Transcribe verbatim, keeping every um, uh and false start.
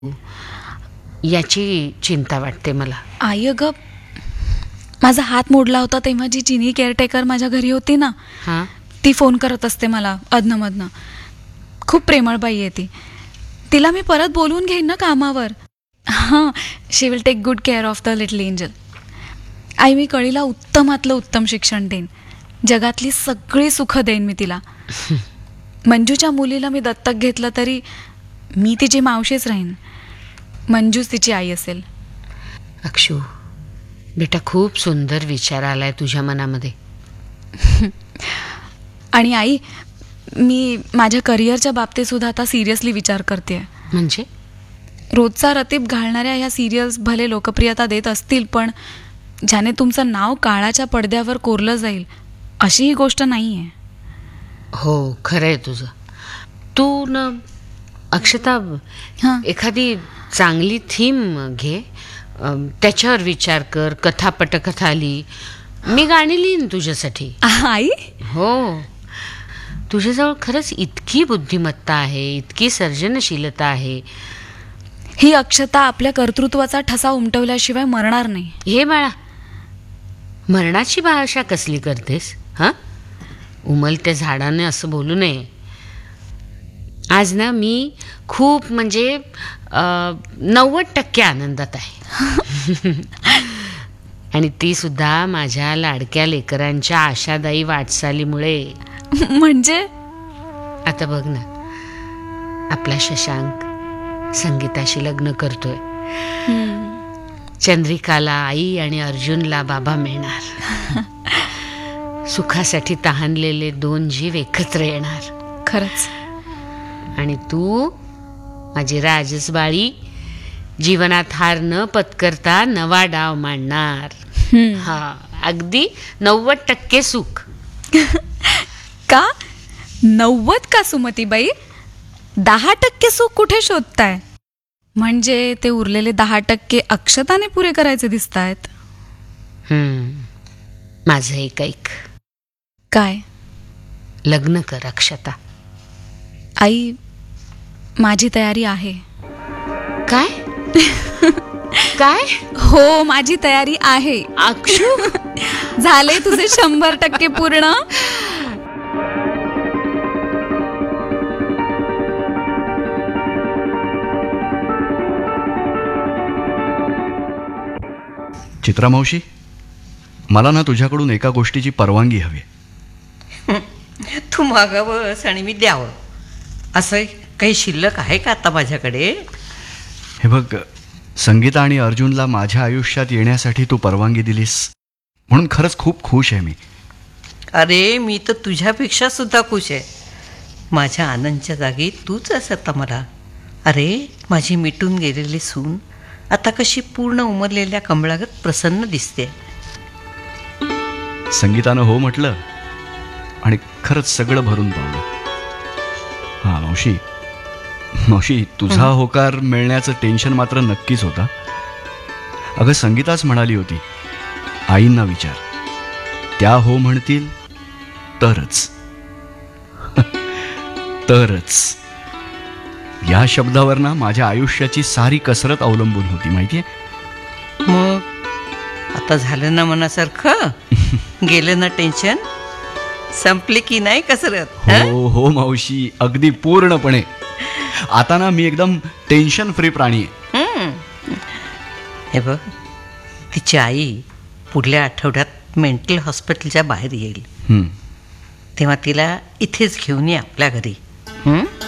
याची चिंता वाटते मला. आई अगं, माझा हात मोडला होता तेव्हा जी चिनी केअरटेकर माझ्या घरी होती ना, हां ती फोन करत असते मला अधनंमधनं. खूप प्रेमळ बाई आहे ती. तिला मी परत बोलवून घेईन ना कामावर. हां, शी will take good care of the little angel. आई, मी कळीला उत्तमातलं उत्तम शिक्षण देईन. जगातली सगळी सुख देईन मी तिला. मंजूच्या मुलीला मी दत्तक घेतलं तरी मी तिची मावशीच राहीन. मंजूच तिची आई असेल. अक्षू बेटा, खूप सुंदर विचार आलाय तुझ्या मनामध्ये. आणि आई, मी माझ्या करिअरच्या बाबतीत सुद्धा आता सिरियसली विचार करते. म्हणजे रोजचा रतीब घालणाऱ्या ह्या सिरियल्स भले लोकप्रियता देत असतील, पण ज्याने तुमचं नाव काळाच्या पडद्यावर कोरलं जाईल अशी ही गोष्ट नाही आहे. हो, खरं आहे तुझं. तू न अक्षता हां, एखादी चांगली थीम घे, अम, त्याच्यावर विचार कर. कथा पटकथा लिही. मी गाणी लिहीन तुझ्यासाठी. आई, हो, तुझ्याजवळ खरंच इतकी बुद्धिमत्ता आहे, इतकी सर्जनशीलता आहे. ही अक्षता आपल्या कर्तृत्वाचा ठसा उमटवल्याशिवाय मरणार नाही. हे बाळा, मरणाची भाषा कसली करतेस? हां, उमलत्या झाडाने असं बोलू नये. आज ना मी खूप म्हणजे नव्वद टक्के आनंदात आहे. आणि ती सुद्धा माझ्या लाडक्या लेकरांच्या आशादायी वाटचालीमुळे. म्हणजे आता बघ ना, आपला शशांक संगीताशी लग्न करतोय. चंद्रिकाला आई आणि अर्जुनला बाबा मिळणार. सुखासाठी तहानलेले दोन जीव एकत्र येणार. खरंच. आणि तू माझी राजसबाळी जीवनात हार न पत्करता नवा डाव मांडणार. हा, अगदी नव्वद टक्के सुख. का नव्वद का सुमतीबाई? दहा टक्के सुख कुठे शोधताय? म्हणजे ते उरलेले दहा टक्के अक्षताने पुरे करायचे दिसत आहेत. माझं एक ऐक. काय? लग्न कर अक्षता. आई, माझी तयारी आहे. काय? काय? हो, माझी तयारी आहे. अक्षू, झाले तुझे शंभर टक्के पूर्ण. चित्रा मावशी, मला ना तुझ्याकडून एका गोष्टीची परवानगी हवी. तू मागावंस आणि मी द्यावं असं काही शिल्लक आहे का आता माझ्याकडे? हे बघ, संगीता आणि अर्जुनला माझ्या आयुष्यात येण्यासाठी तू परवानगी दिलीस म्हणून खरंच खूप खुश आहे मी. अरे, मी तर तुझ्यापेक्षा सुद्धा खुश आहे. माझ्या आनंदच्या जागी तूच आहेस आता मला. अरे, माझी मिटून गेलेली सून आता कशी पूर्ण उमरलेल्या कमळागत प्रसन्न दिसते. संगीतानं हो म्हटलं आणि खरंच सगळं भरून पावलं. हा मावशी, मावशी तुझा होकार मिळण्याचं टेन्शन मात्र नक्कीच होता. अगं, संगीताच म्हणाली होती, आईंना विचार, त्या हो म्हणतील तरच. तरच या शब्दावर ना माझ्या आयुष्याची सारी कसरत अवलंबून होती, माहितीये. मग आता झालं ना मनासारखं? गेलं ना टेन्शन? संपले की नाही कसरत? हो हो मावशी, अगदी पूर्णपणे. आता ना मी एकदम टेन्शन फ्री प्राणी आहे. हे बघ, तिची आई पुढल्या आठवड्यात मेंटल हॉस्पिटलच्या बाहेर येईल. तेव्हा तिला इथेच घेऊन ये आपल्या घरी.